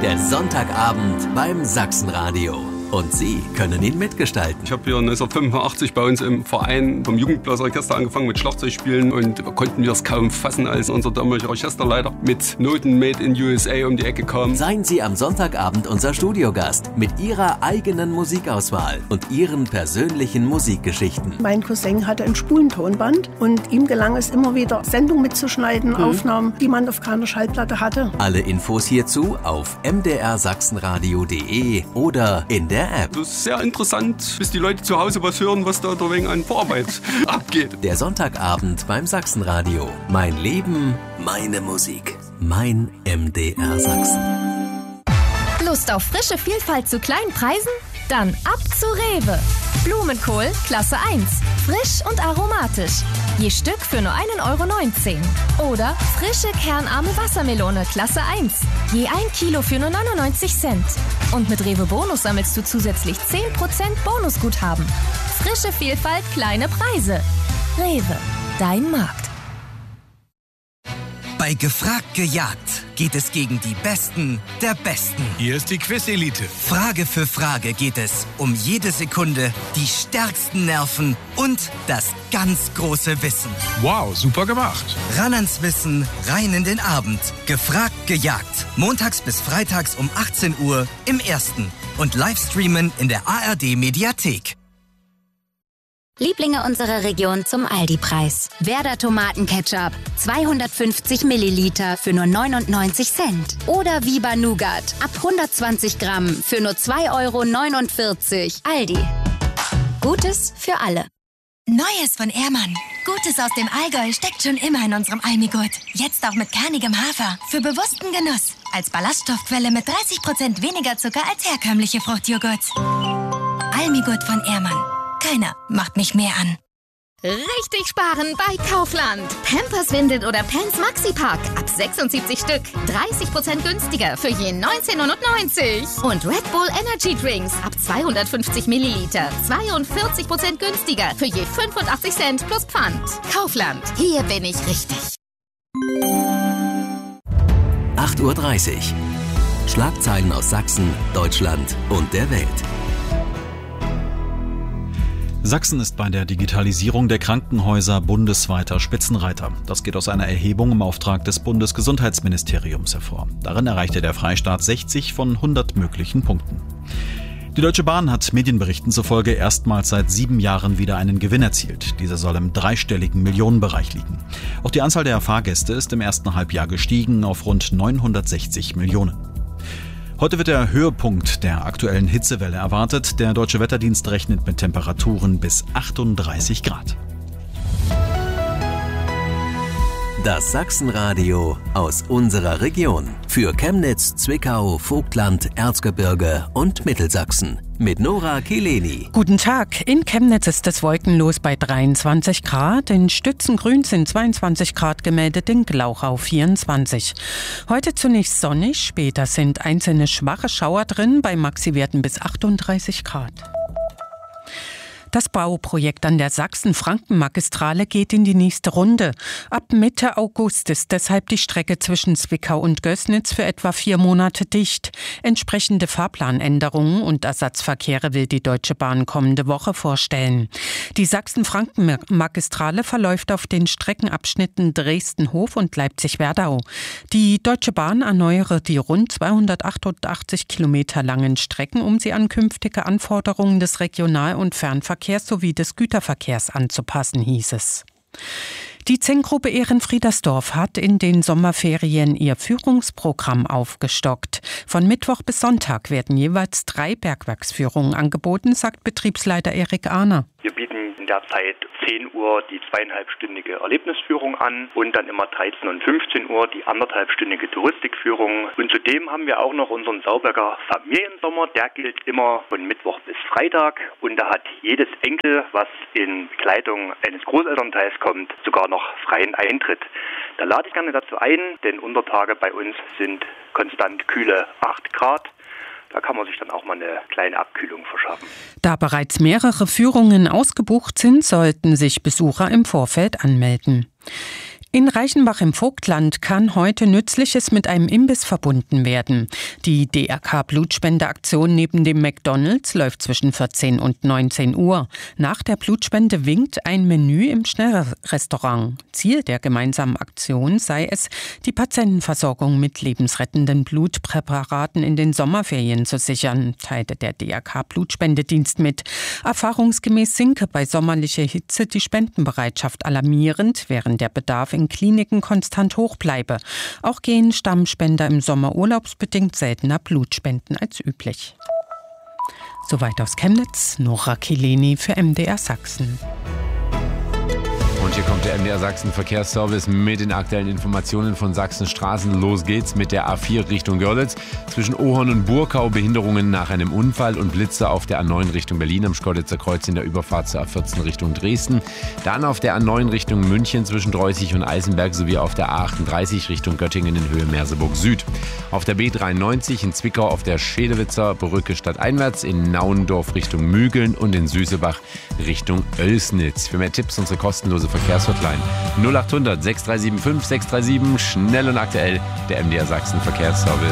Der Sonntagabend beim Sachsenradio. Und Sie können ihn mitgestalten. Ich habe hier 1985 bei uns im Verein vom Jugendblasorchester angefangen mit Schlagzeugspielen und konnten wir es kaum fassen, als unser damaliger Orchesterleiter mit Noten Made in USA um die Ecke kam. Seien Sie am Sonntagabend unser Studiogast mit Ihrer eigenen Musikauswahl und Ihren persönlichen Musikgeschichten. Mein Cousin hatte ein Spulentonband und ihm gelang es immer wieder, Sendungen mitzuschneiden, Aufnahmen, die man auf keiner Schallplatte hatte. Alle Infos hierzu auf mdrsachsenradio.de oder in der App. Das ist sehr interessant, bis die Leute zu Hause was hören, was da wegen an Vorarbeit abgeht. Der Sonntagabend beim Sachsenradio. Mein Leben, meine Musik. Mein MDR Sachsen. Lust auf frische Vielfalt zu kleinen Preisen? Dann ab zu Rewe. Blumenkohl Klasse 1. Frisch und aromatisch. Je Stück für nur 1,19 €. Oder frische kernarme Wassermelone Klasse 1. Je 1 Kilo für nur 99 Cent. Und mit Rewe Bonus sammelst du zusätzlich 10% Bonusguthaben. Frische Vielfalt, kleine Preise. Rewe, dein Markt. Bei Gefragt gejagt geht es gegen die Besten der Besten. Hier ist die Quiz-Elite. Frage für Frage geht es um jede Sekunde, die stärksten Nerven und das ganz große Wissen. Wow, super gemacht. Ran ans Wissen, rein in den Abend. Gefragt gejagt. Montags bis freitags um 18 Uhr im Ersten. Und Livestreamen in der ARD-Mediathek. Lieblinge unserer Region zum Aldi-Preis. Werder Tomatenketchup, 250 Milliliter für nur 99 Cent. Oder Viva Nougat, ab 120 Gramm für nur 2,49 €. Aldi. Gutes für alle. Neues von Ehrmann. Gutes aus dem Allgäu steckt schon immer in unserem Almigurt. Jetzt auch mit kernigem Hafer. Für bewussten Genuss. Als Ballaststoffquelle mit 30% weniger Zucker als herkömmliche Fruchtjoghurts. Almigurt von Ehrmann. Keiner macht mich mehr an. Richtig sparen bei Kaufland. Pampers, Windeln oder Pants Maxi-Pack. Ab 76 Stück. 30% günstiger für je 19,99 €. Und Red Bull Energy Drinks. Ab 250 Milliliter. 42% günstiger für je 85 Cent plus Pfand. Kaufland. Hier bin ich richtig. 8:30 Uhr. Schlagzeilen aus Sachsen, Deutschland und der Welt. Sachsen ist bei der Digitalisierung der Krankenhäuser bundesweiter Spitzenreiter. Das geht aus einer Erhebung im Auftrag des Bundesgesundheitsministeriums hervor. Darin erreichte der Freistaat 60 von 100 möglichen Punkten. Die Deutsche Bahn hat Medienberichten zufolge erstmals seit 7 Jahren wieder einen Gewinn erzielt. Dieser soll im dreistelligen Millionenbereich liegen. Auch die Anzahl der Fahrgäste ist im ersten Halbjahr gestiegen auf rund 960 Millionen. Heute wird der Höhepunkt der aktuellen Hitzewelle erwartet. Der Deutsche Wetterdienst rechnet mit Temperaturen bis 38 Grad. Das Sachsenradio aus unserer Region. Für Chemnitz, Zwickau, Vogtland, Erzgebirge und Mittelsachsen. Mit Nora Kileni. Guten Tag. In Chemnitz ist es wolkenlos bei 23 Grad. In Stützengrün sind 22 Grad gemeldet, in Glauchau 24. Heute zunächst sonnig, später sind einzelne schwache Schauer drin, bei Maxiwerten bis 38 Grad. Das Bauprojekt an der Sachsen-Franken-Magistrale geht in die nächste Runde. Ab Mitte August ist deshalb die Strecke zwischen Zwickau und Gößnitz für etwa 4 Monate dicht. Entsprechende Fahrplanänderungen und Ersatzverkehre will die Deutsche Bahn kommende Woche vorstellen. Die Sachsen-Franken-Magistrale verläuft auf den Streckenabschnitten Dresden-Hof und Leipzig-Werdau. Die Deutsche Bahn erneuere die rund 288 Kilometer langen Strecken, um sie an künftige Anforderungen des Regional- und Fernverkehrs sowie des Güterverkehrs anzupassen, hieß es. Die Zenggruppe Ehrenfriedersdorf hat in den Sommerferien ihr Führungsprogramm aufgestockt. Von Mittwoch bis Sonntag werden jeweils 3 Bergwerksführungen angeboten, sagt Betriebsleiter Erik Ahner. Wir bieten in der Zeit 10 Uhr die 2,5-stündige Erlebnisführung an und dann immer 13 und 15 Uhr die 1,5-stündige Touristikführung. Und zudem haben wir auch noch unseren Sauberger Familiensommer. Der gilt immer von Mittwoch bis Freitag und da hat jedes Enkel, was in Begleitung eines Großelternteils kommt, sogar noch freien Eintritt. Da lade ich gerne dazu ein, denn Untertage bei uns sind konstant kühle 8 Grad. Da kann man sich dann auch mal eine kleine Abkühlung verschaffen. Da bereits mehrere Führungen ausgebucht sind, sollten sich Besucher im Vorfeld anmelden. In Reichenbach im Vogtland kann heute Nützliches mit einem Imbiss verbunden werden. Die DRK-Blutspendeaktion neben dem McDonald's läuft zwischen 14 und 19 Uhr. Nach der Blutspende winkt ein Menü im Schnellrestaurant. Ziel der gemeinsamen Aktion sei es, die Patientenversorgung mit lebensrettenden Blutpräparaten in den Sommerferien zu sichern, teilte der DRK-Blutspendedienst mit. Erfahrungsgemäß sinke bei sommerlicher Hitze die Spendenbereitschaft alarmierend, während der Bedarf in Kliniken konstant hoch bleibe. Auch gehen Stammspender im Sommer urlaubsbedingt seltener Blutspenden als üblich. Soweit aus Chemnitz, Nora Kileni für MDR Sachsen. Und hier kommt der MDR Sachsen Verkehrsservice mit den aktuellen Informationen von Sachsen Straßen. Los geht's mit der A4 Richtung Görlitz. Zwischen Ohorn und Burkau Behinderungen nach einem Unfall und Blitze auf der A9 Richtung Berlin am Schkeuditzer Kreuz in der Überfahrt zur A14 Richtung Dresden. Dann auf der A9 Richtung München zwischen Dreußig und Eisenberg sowie auf der A38 Richtung Göttingen in Höhe Merseburg Süd. Auf der B93 in Zwickau auf der Schedewitzer Brücke stadteinwärts, in Nauendorf Richtung Mügeln und in Süßebach Richtung Oelsnitz. Für mehr Tipps unsere kostenlose Verkehrshotline 0800 6375 637, schnell und aktuell, der MDR Sachsen Verkehrsservice.